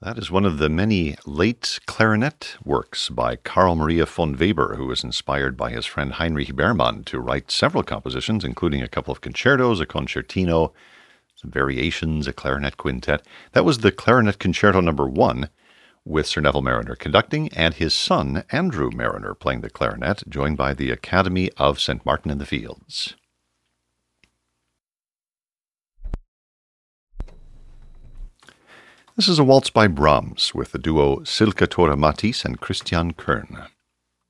That is one of the many late clarinet works by Carl Maria von Weber, who was inspired by his friend Heinrich Berman to write several compositions, including a couple of concertos, a concertino, some variations, a clarinet quintet. That was the Clarinet Concerto Number 1, with Sir Neville Marriner conducting and his son, Andrew Marriner, playing the clarinet, joined by the Academy of St. Martin-in-the-Fields. This is a waltz by Brahms with the duo Silke Tora Matthijs and Christian Kern.